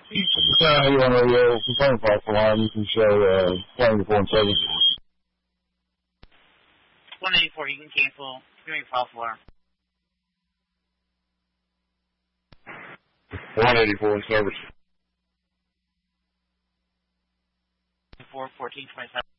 You're on radio, complaint false alarm. You can show 184 and 7. 184, you can cancel. Hearing false alarm. 184 in service. 41427.